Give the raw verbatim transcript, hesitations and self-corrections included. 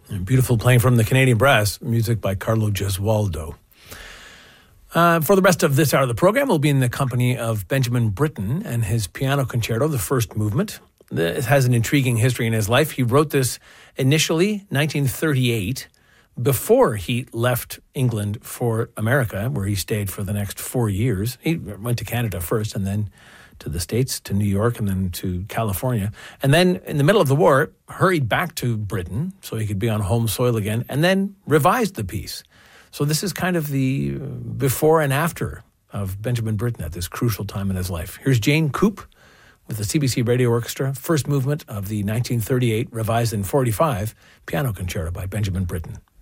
Beautiful playing from the Canadian Brass, music by Carlo Gesualdo. Uh, for the rest of this hour of the program, we'll be in the company of Benjamin Britten and his piano concerto, the first movement. This has an intriguing history in his life. He wrote this initially nineteen thirty-eight, before he left England for America, where he stayed for the next four years. He went to Canada first, and then to the States, to New York, and then to California. And then in the middle of the war, hurried back to Britain so he could be on home soil again, and then revised the piece. So this is kind of the before and after of Benjamin Britten at this crucial time in his life. Here's Jane Coop with the C B C Radio Orchestra, first movement of the nineteen thirty-eight, revised in forty-five, piano concerto by Benjamin Britten.